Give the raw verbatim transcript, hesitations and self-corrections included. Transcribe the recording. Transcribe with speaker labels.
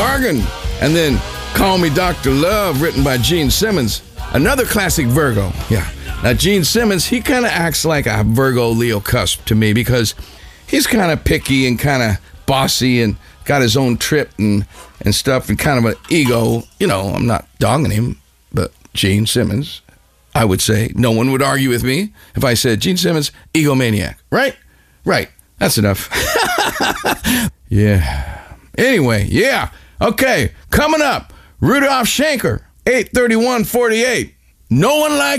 Speaker 1: bargain. And then Call Me Doctor Love, written by Gene Simmons, another classic Virgo. Yeah. Now, Gene Simmons, he kind of acts like a Virgo-Leo cusp to me because he's kind of picky and kind of bossy and got his own trip and, and stuff and kind of an ego. You know, I'm not dogging him, but Gene Simmons, I would say, no one would argue with me if I said Gene Simmons, egomaniac. Right? Right. That's enough. Yeah. Anyway, yeah. Okay, coming up, Rudolph Schenker, eight thirty-one forty-eight. No one likes